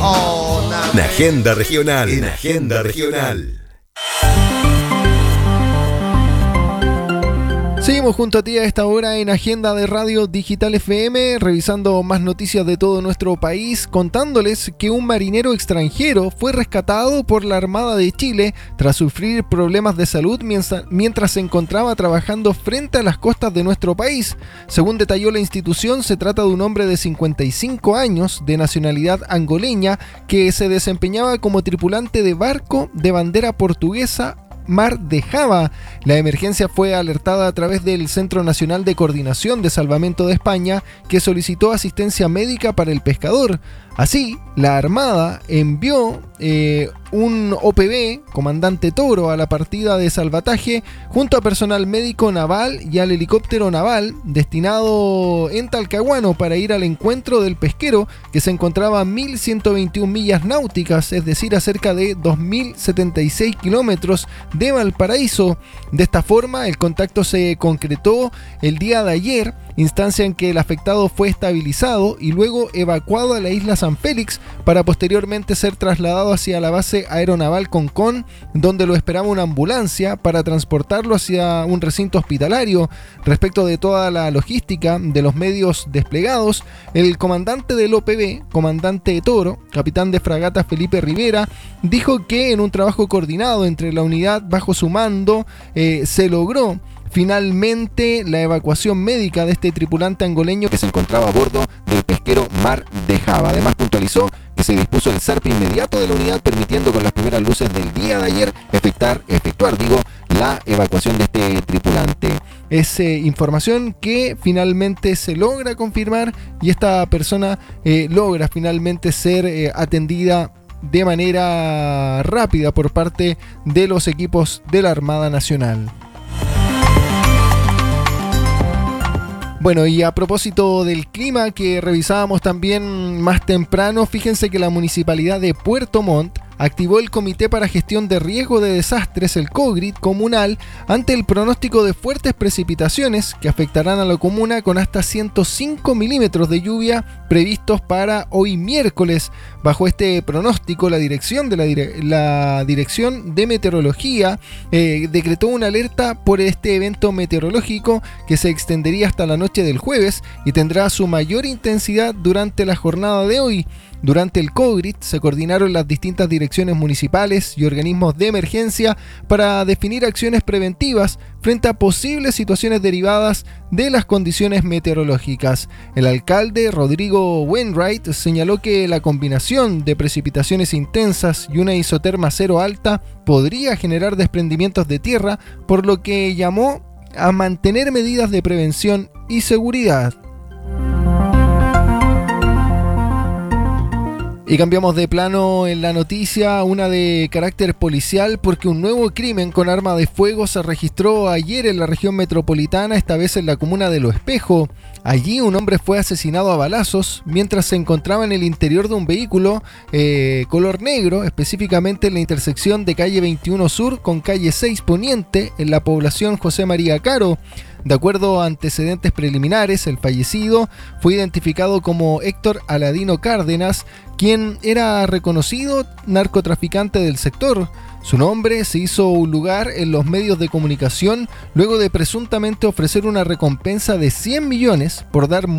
En Agenda Regional. En Agenda Regional. Seguimos junto a ti a esta hora en Agenda de Radio Digital FM, revisando más noticias de todo nuestro país, contándoles que un marinero extranjero fue rescatado por la Armada de Chile tras sufrir problemas de salud mientras se encontraba trabajando frente a las costas de nuestro país. Según detalló la institución, se trata de un hombre de 55 años, de nacionalidad angoleña, que se desempeñaba como tripulante de barco de bandera portuguesa Mar de Java. La emergencia fue alertada a través del Centro Nacional de Coordinación de Salvamento de España, que solicitó asistencia médica para el pescador. Así, la Armada envió un OPB, comandante Toro, a la partida de salvataje junto a personal médico naval y al helicóptero naval destinado en Talcahuano para ir al encuentro del pesquero, que se encontraba a 1.121 millas náuticas, es decir, a cerca de 2.076 kilómetros de Valparaíso. De esta forma, el contacto se concretó el día de ayer, instancia en que el afectado fue estabilizado y luego evacuado a la isla San Félix para posteriormente ser trasladado hacia la base aeronaval Concón, donde lo esperaba una ambulancia para transportarlo hacia un recinto hospitalario. Respecto de toda la logística de los medios desplegados, el comandante del OPB, comandante Toro, capitán de fragata Felipe Rivera, dijo que en un trabajo coordinado entre la unidad bajo su mando se logró finalmente la evacuación médica de este tripulante angoleño que se encontraba a bordo del pesquero Mar de Java. Además, puntualizó que se dispuso el zarpe inmediato de la unidad, permitiendo con las primeras luces del día de ayer efectuar la evacuación de este tripulante. Es información que finalmente se logra confirmar y esta persona logra finalmente ser atendida de manera rápida por parte de los equipos de la Armada Nacional. Bueno, y a propósito del clima que revisábamos también más temprano, fíjense que la Municipalidad de Puerto Montt activó el Comité para Gestión de Riesgo de Desastres, el COGRID comunal, ante el pronóstico de fuertes precipitaciones que afectarán a la comuna con hasta 105 milímetros de lluvia previstos para hoy miércoles. Bajo este pronóstico, la Dirección de Meteorología decretó una alerta por este evento meteorológico que se extendería hasta la noche del jueves y tendrá su mayor intensidad durante la jornada de hoy. Durante el COGRID se coordinaron las distintas direcciones municipales y organismos de emergencia para definir acciones preventivas frente a posibles situaciones derivadas de las condiciones meteorológicas. El alcalde Rodrigo Wainwright señaló que la combinación de precipitaciones intensas y una isoterma cero alta podría generar desprendimientos de tierra, por lo que llamó a mantener medidas de prevención y seguridad. Y cambiamos de plano en la noticia, una de carácter policial, porque un nuevo crimen con arma de fuego se registró ayer en la región metropolitana, esta vez en la comuna de Lo Espejo. Allí un hombre fue asesinado a balazos mientras se encontraba en el interior de un vehículo color negro, específicamente en la intersección de calle 21 Sur con calle 6 Poniente, en la población José María Caro. De acuerdo a antecedentes preliminares, el fallecido fue identificado como Héctor Aladino Cárdenas, quien era reconocido narcotraficante del sector. Su nombre se hizo un lugar en los medios de comunicación luego de presuntamente ofrecer una recompensa de 100 millones por dar